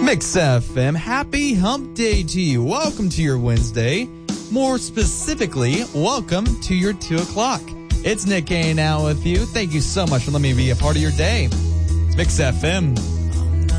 Mix FM, happy hump day to you. Welcome to your Wednesday. More specifically, welcome to your 2 o'clock. It's Nick A. now with you. Thank you so much for letting me be a part of your day. It's Mix FM.